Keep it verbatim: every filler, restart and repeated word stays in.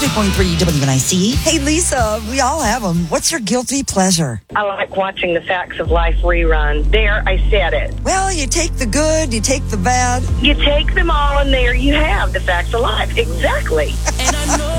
point three W N I C. Hey, Lisa, we all have them. What's your guilty pleasure? I like watching the Facts of Life rerun. There, I said it. Well, you take the good, you take the bad. You take them all, and there you have the Facts of Life. Exactly. And I know